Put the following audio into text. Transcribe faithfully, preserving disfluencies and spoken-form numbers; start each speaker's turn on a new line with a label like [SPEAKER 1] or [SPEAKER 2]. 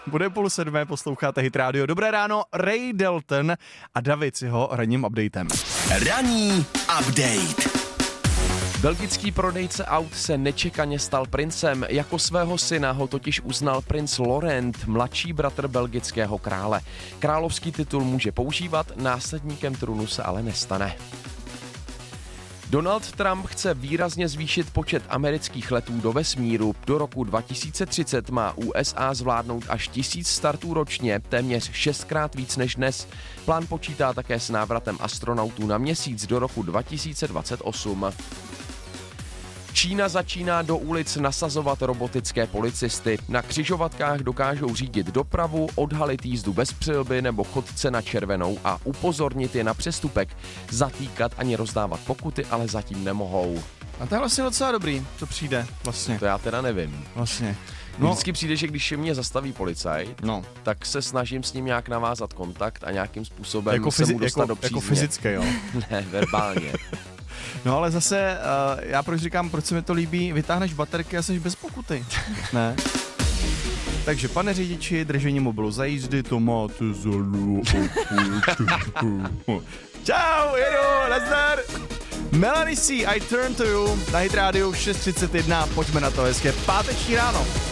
[SPEAKER 1] Bude půl sedmé, posloucháte Hit Radio. Dobré ráno, Ray Dalton a David s jeho ranním updatem.
[SPEAKER 2] Ranní update.
[SPEAKER 3] Belgický prodejce aut se nečekaně stal princem. Jako svého syna ho totiž uznal princ Laurent, mladší bratr belgického krále. Královský titul může používat, následníkem trůnu se ale nestane. Donald Trump chce výrazně zvýšit počet amerických letů do vesmíru. Do roku dva tisíce třicet má U S A zvládnout až tisíc startů ročně, téměř šestkrát víc než dnes. Plán počítá také s návratem astronautů na měsíc do roku dva tisíce dvacet osm. Čína začíná do ulic nasazovat robotické policisty. Na křižovatkách dokážou řídit dopravu, odhalit jízdu bez přilby nebo chodce na červenou a upozornit je na přestupek. Zatýkat ani rozdávat pokuty ale zatím nemohou.
[SPEAKER 1] A to je vlastně docela dobrý, co přijde vlastně.
[SPEAKER 3] To já teda nevím.
[SPEAKER 1] Vlastně.
[SPEAKER 3] No. Vždycky přijde, že když mě zastaví policajt,
[SPEAKER 1] no.
[SPEAKER 3] tak se snažím s ním nějak navázat kontakt a nějakým způsobem
[SPEAKER 1] jako
[SPEAKER 3] se
[SPEAKER 1] fyzi-
[SPEAKER 3] mu dostat
[SPEAKER 1] jako,
[SPEAKER 3] do přízně.
[SPEAKER 1] Jako fyzicky, jo?
[SPEAKER 3] Ne, verbálně.
[SPEAKER 1] No ale zase, uh, já proč říkám, proč se mi to líbí, vytáhneš baterky a jsi bez pokuty. Ne? Takže pane řidiči, držení mobilu za jízdy, to máte za Čau, jedu, nazdar! Melanie C, I turn to you, na Hit Radio šest třicet jedna, pojďme na to, hezké páteční ráno.